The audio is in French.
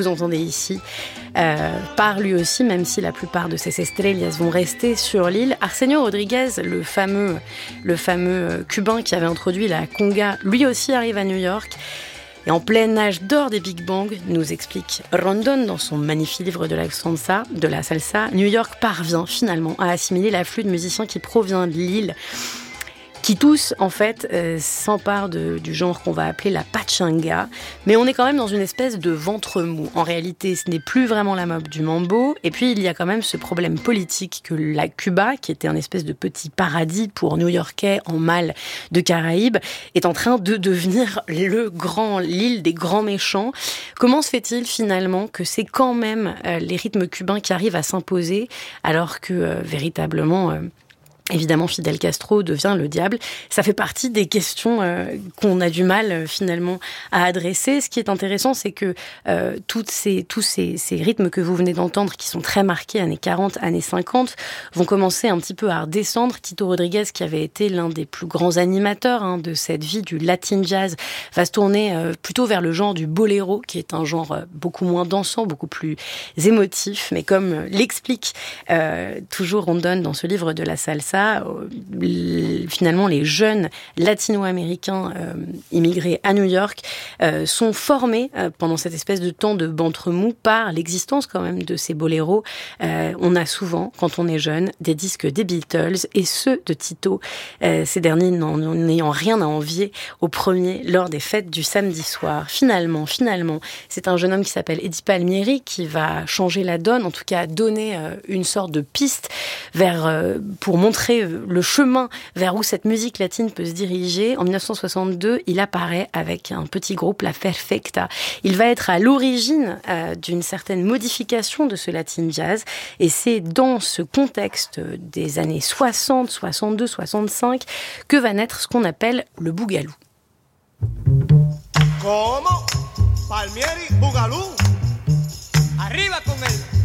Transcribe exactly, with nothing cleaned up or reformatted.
vous entendez ici euh, part lui aussi, même si la plupart de ces estrellas vont rester sur l'île. Arsenio Rodriguez, le fameux, le fameux Cubain qui avait introduit la conga, lui aussi arrive à New York. Et en plein âge d'or des Big Bang, nous explique Rondon dans son magnifique livre de la salsa, de la salsa, New York parvient finalement à assimiler l'afflux de musiciens qui provient de l'île, qui tous, en fait, euh, s'emparent de, du genre qu'on va appeler la pachanga. Mais on est quand même dans une espèce de ventre mou. En réalité, ce n'est plus vraiment la mode du mambo. Et puis, il y a quand même ce problème politique que la Cuba, qui était un espèce de petit paradis pour New-Yorkais en mal de Caraïbes, est en train de devenir le grand, l'île des grands méchants. Comment se fait-il, finalement, que c'est quand même euh, les rythmes cubains qui arrivent à s'imposer, alors que, euh, véritablement... Euh, Évidemment, Fidel Castro devient le diable. Ça fait partie des questions euh, qu'on a du mal euh, finalement à adresser. Ce qui est intéressant, c'est que euh, toutes ces, tous ces, ces rythmes que vous venez d'entendre, qui sont très marqués, années quarante, années cinquante, vont commencer un petit peu à redescendre. Tito Rodriguez, qui avait été l'un des plus grands animateurs hein, de cette vie du Latin jazz, va se tourner euh, plutôt vers le genre du boléro, qui est un genre euh, beaucoup moins dansant, beaucoup plus émotif. Mais comme euh, l'explique euh, toujours Rondon dans ce livre de la salsa, finalement, les jeunes latino-américains euh, immigrés à New York euh, sont formés euh, pendant cette espèce de temps de ventre mou par l'existence quand même de ces boléros. Euh, on a souvent, quand on est jeune, des disques des Beatles et ceux de Tito, euh, ces derniers n'en n'ayant rien à envier aux premiers lors des fêtes du samedi soir. Finalement, finalement, c'est un jeune homme qui s'appelle Eddie Palmieri qui va changer la donne, en tout cas donner euh, une sorte de piste vers, euh, pour montrer le chemin vers où cette musique latine peut se diriger. En dix-neuf cent soixante-deux, il apparaît avec un petit groupe, La Perfecta. Il va être à l'origine euh, d'une certaine modification de ce latin jazz, et c'est dans ce contexte des années soixante, soixante-deux, soixante-cinq que va naître ce qu'on appelle le bougalou. Como? Palmieri, bougalou? Arriba con él.